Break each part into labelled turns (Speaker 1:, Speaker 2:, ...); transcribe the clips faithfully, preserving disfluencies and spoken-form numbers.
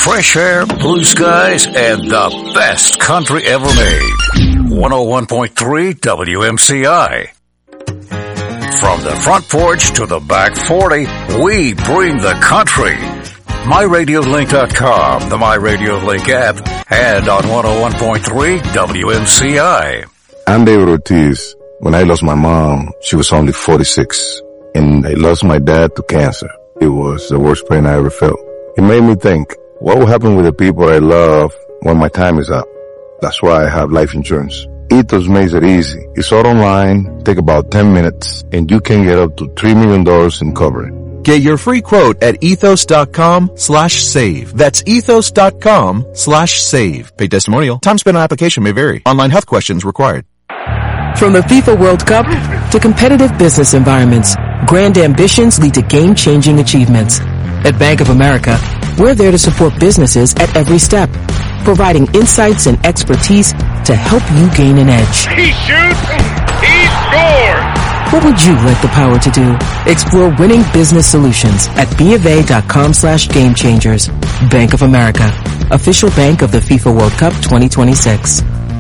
Speaker 1: fresh air, blue skies, and the best country ever made. one oh one point three W M C I. From the front porch to the back forty, we bring the country. my radio link dot com, the MyRadioLink app, and on one oh one point three W M C I.
Speaker 2: I'm David Ortiz. When I lost my mom, she was only forty-six, and I lost my dad to cancer. It was the worst pain I ever felt. It made me think, what will happen with the people I love when my time is up? That's why I have life insurance. Ethos makes it easy. It's all online, take about ten minutes, and you can get up to three million dollars in coverage.
Speaker 3: Get your free quote at ethos.com slash save. That's ethos.com slash save. Paid testimonial. Time spent on application may vary. Online health questions required.
Speaker 4: From the FIFA World Cup to competitive business environments, grand ambitions lead to game-changing achievements. At Bank of America, we're there to support businesses at every step, providing insights and expertise to help you gain an edge.
Speaker 5: He shoots, he scores!
Speaker 4: What would you like the power to do? Explore winning business solutions at BofA.com slash game changers. Bank of America, official bank of the FIFA World Cup twenty twenty-six.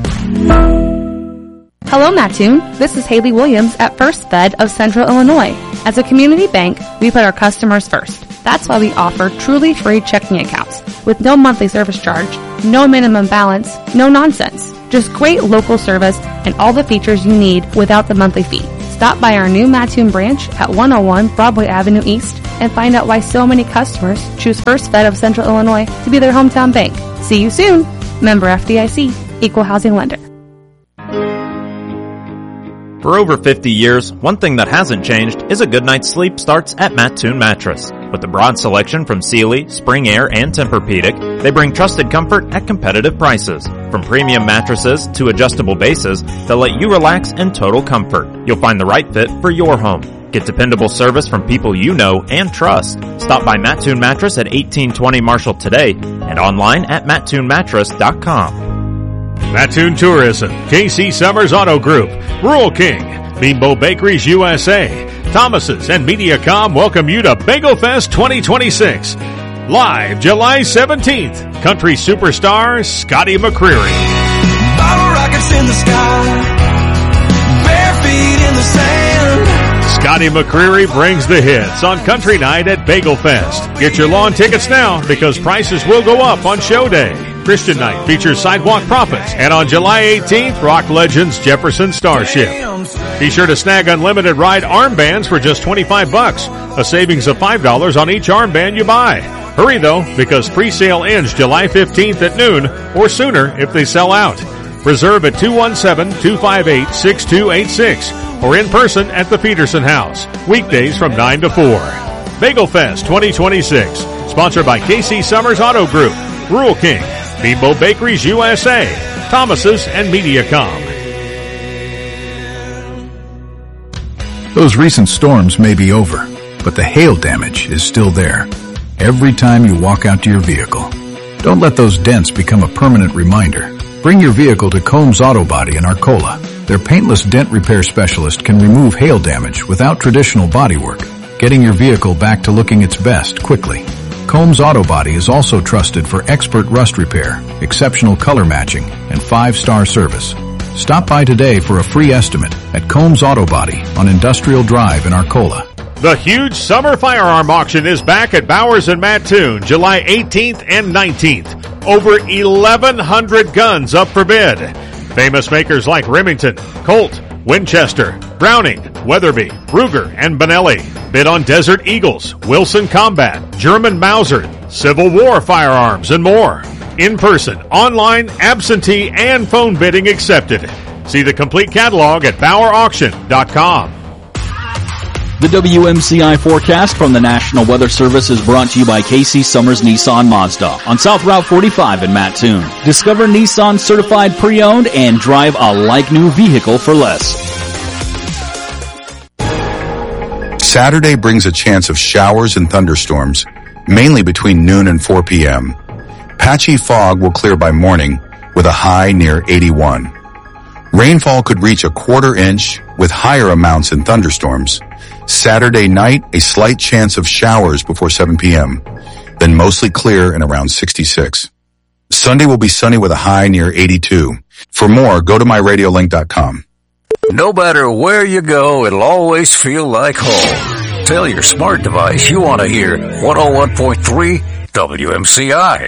Speaker 6: Hello, Mattoon. This is Haley Williams at First Fed of Central Illinois. As a community bank, we put our customers first. That's why we offer truly free checking accounts with no monthly service charge, no minimum balance, no nonsense. Just great local service and all the features you need without the monthly fee. Stop by our new Mattoon branch at one oh one Broadway Avenue East and find out why so many customers choose First Fed of Central Illinois to be their hometown bank. See you soon. Member F D I C, Equal Housing Lender.
Speaker 7: For over fifty years, one thing that hasn't changed is a good night's sleep starts at Mattoon Mattress. With a broad selection from Sealy, Spring Air, and Tempur-Pedic, they bring trusted comfort at competitive prices. From premium mattresses to adjustable bases, they'll let you relax in total comfort. You'll find the right fit for your home. Get dependable service from people you know and trust. Stop by Mattoon Mattress at eighteen twenty Marshall today and online at mattoon mattress dot com.
Speaker 8: Mattoon Tourism, K C Summers Auto Group, Rural King, Bimbo Bakeries U S A, Thomas's, and MediaCom welcome you to Bagel Fest twenty twenty-six. Live July seventeenth, country superstar Scotty McCreery.
Speaker 9: Bottle rockets in the sky, bare feet in the sand.
Speaker 8: Scotty McCreery brings the hits on Country Night at Bagel Fest. Get your lawn tickets now because prices will go up on show day. Christian Night features Sidewalk Prophets, and on July eighteenth, rock legends Jefferson Starship. Be sure to snag unlimited ride armbands for just twenty-five bucks, a savings of five dollars on each armband you buy. Hurry though, because pre-sale ends July fifteenth at noon or sooner if they sell out. Reserve at two one seven, two five eight, six two eight six or in person at the Peterson House, weekdays from nine to four. Bagel Fest twenty twenty-six, sponsored by K C Summers Auto Group, Rural King, Bimbo Bakeries U S A, Thomas's, and MediaCom.
Speaker 10: Those recent storms may be over, but the hail damage is still there. Every time you walk out to your vehicle. Don't let those dents become a permanent reminder. Bring your vehicle to Combs Auto Body in Arcola. Their paintless dent repair specialist can remove hail damage without traditional bodywork, getting your vehicle back to looking its best quickly. Combs Auto Body is also trusted for expert rust repair, exceptional color matching, and five-star service. Stop by today for a free estimate at Combs Auto Body on Industrial Drive in Arcola.
Speaker 8: The huge summer firearm auction is back at Bowers and Mattoon, July eighteenth and nineteenth. Over eleven hundred guns up for bid. Famous makers like Remington, Colt, Winchester, Browning, Weatherby, Ruger, and Benelli. Bid on Desert Eagles, Wilson Combat, German Mauser, Civil War firearms, and more. In person, online, absentee, and phone bidding accepted. See the complete catalog at Bauer Auction dot com.
Speaker 11: The W M C I forecast from the National Weather Service is brought to you by K C Summers Nissan Mazda on South Route forty-five in Mattoon. Discover Nissan certified pre-owned and drive a like-new vehicle for less.
Speaker 12: Saturday brings a chance of showers and thunderstorms, mainly between noon and four p.m. Patchy fog will clear by morning with a high near eighty-one. Rainfall could reach a quarter inch with higher amounts in thunderstorms. Saturday night, a slight chance of showers before seven p.m. then mostly clear and around sixty-six. Sunday will be sunny with a high near eighty-two. For more, go to my radio link dot com.
Speaker 1: No matter where you go, it'll always feel like home. Tell your smart device you want to hear one oh one point three W M C I.